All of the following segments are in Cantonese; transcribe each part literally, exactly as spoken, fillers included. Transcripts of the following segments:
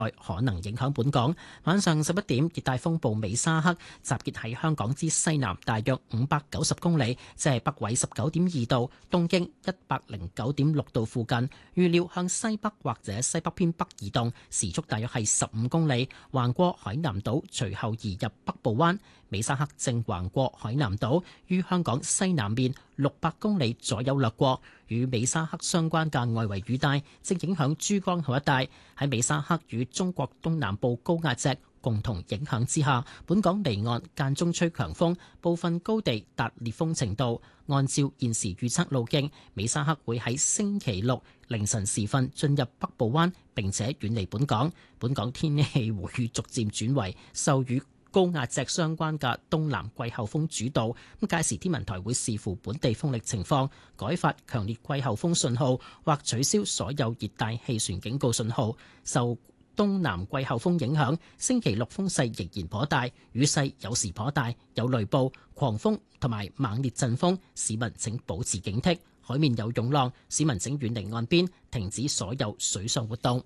可能影響本港。晚上十一點，熱帶風暴美沙克集結喺香港之西南大約五百九十公里，即係北緯十九點二度、東經一百零九點六度附近。預料向西北或者西北偏北移動，時速大約係十五公里，橫過海南島，隨後移入北部灣。美沙克正橫過海南島，於香港西南面六百公里左右掠過。與美沙克相關嘅外圍雨帶正影響珠江口一帶。喺美沙克與中國東南部高壓脊共同影響之下，本港離岸間中吹強風，部分高地達烈風程度。按照現時預測路徑，美沙克會喺星期六凌晨時分進入北部灣，並且遠離本港。本港天氣會逐漸轉為受與高壓脊相關嘅東南季候風主導，咁屆時天文台會視乎本地風力情況，改發強烈季候風信號或取消所有熱帶氣旋警告信號。受東南季候風影響，星期六風勢仍然頗大，雨勢有時頗大，有雷暴、狂風同埋猛烈陣風，市民請保持警惕。海面有湧浪，市民請遠離岸邊，停止所有水上活動。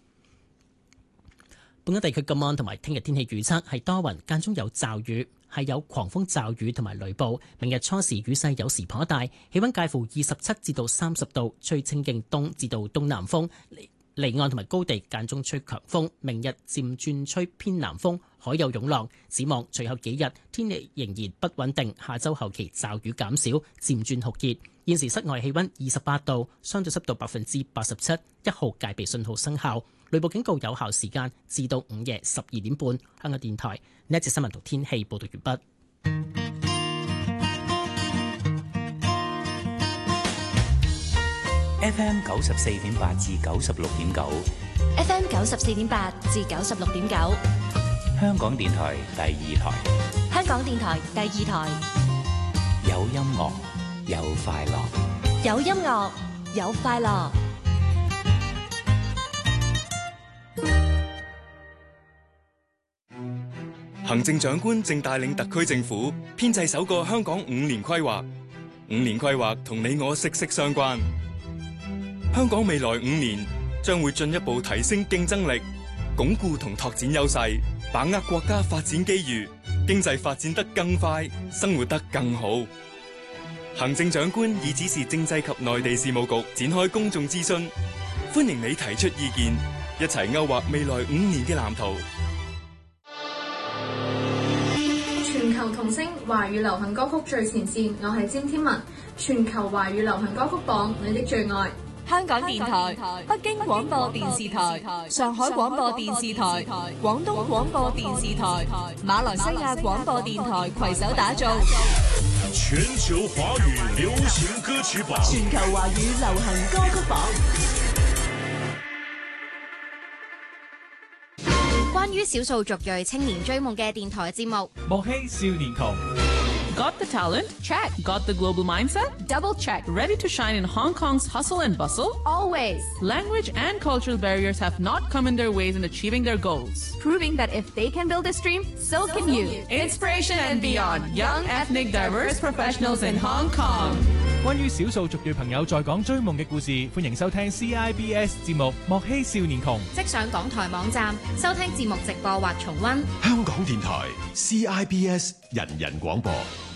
本港地區今晚同埋聽日天氣預測係多雲，間中有驟雨，係有狂風驟雨同埋雷暴。明日初時雨勢有時頗大，氣溫介乎二十七至到三十度，吹清勁東至到東南風。離岸同埋高地間中吹強風。明日漸轉吹偏南風，海有湧浪。展望隨後幾日天氣仍然不穩定，下周後期驟雨減少，漸轉酷熱。現時室外氣溫二十八度，相對濕度百分之八十七，一號戒備信號生效。雷暴警告有效時間至到午夜十二點半。香港電台呢一節新聞同天氣報道完畢。 F M 九十四點八至九十六點九 ，F M 九十四點八至九十六點九， 香港電台第二台， 香港電台第二台， 有音樂有快樂， 有音樂有快樂。 行政長官正帶領特區政府編製首個香港五年規劃，五年規劃同你我息息相關。香港未來五年將會進一步提升競爭力，鞏固同拓展優勢，把握國家發展機遇，經濟發展得更快，生活得更好。行政長官已指示政制及內地事務局展開公眾諮詢，歡迎你提出意見，一齊勾畫未來五年嘅藍圖。 全球童聲華語流行歌曲最前線，我係詹天文。全球華語流行歌曲榜，你的最愛。 香港電台、北京廣播電視台、上海廣播電視台、廣東廣播電視台、馬來西亞廣播電台攜手打造全球華語流行歌曲榜。 全球華語流行歌曲榜。 關於少數族裔青年追夢嘅電台節目， 莫欺少年窮。Got the talent? Check. Got the global mindset? Double check. Ready to shine in Hong Kong's hustle and bustle? Always. Language and cultural barriers have not come in their ways in achieving their goals. Proving that if they can build a dream, so can you. Inspiration and beyond. Young, ethnic, diverse professionals in Hong Kong. 關於少數族裔朋友在港追夢嘅故事，歡迎收聽 C I B S 節目《莫欺少年窮》。 即上港台網站收聽節目直播或重溫。 香港電台 C I B S 人人廣播。